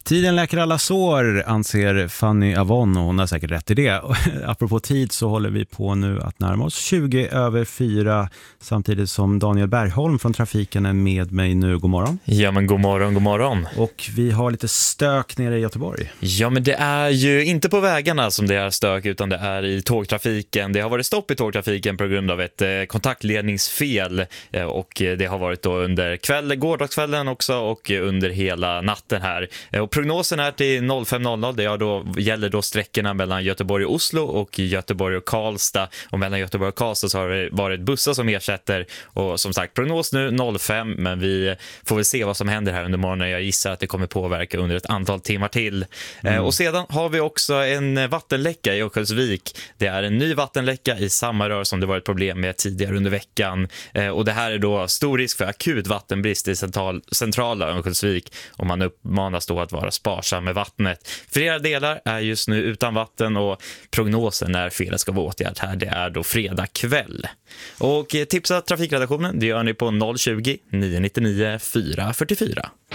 Tiden läker alla sår, anser Fanny Avon, och hon har säkert rätt i det. Apropå tid så håller vi på nu att närma oss 4:20, samtidigt som Daniel Bergholm från Trafiken är med mig nu. God morgon. Ja, men god morgon, god morgon. Och vi har lite stök nere i Göteborg. Ja, men det är ju inte på vägarna som det är stök, utan det är i tågtrafiken. Det har varit stopp i tågtrafiken på grund av ett kontaktledningsfel, och det har varit då under gårdagskvällen också och under hela natten här. Och prognosen är till 05.00, det gäller då sträckorna mellan Göteborg och Oslo och Göteborg och Karlstad. Och mellan Göteborg och Karlstad så har det varit bussar som ersätter. Och som sagt, prognos nu 05, men vi får väl se vad som händer här under morgonen. Jag gissar att det kommer påverka under ett antal timmar till. Och sedan har vi också en vattenläcka i Örnsköldsvik. Det är en ny vattenläcka i samma rör som det var ett problem med tidigare under veckan. Och det här är då stor risk för akut vattenbrist i centrala Örnsköldsvik, och man uppmanas då att vara sparsam med vattnet. Flera delar är just nu utan vatten, och prognosen när felet ska vara åtgärd här, det är då fredag kväll. Och tipsa trafikredaktionen, det gör ni på 020 999 444.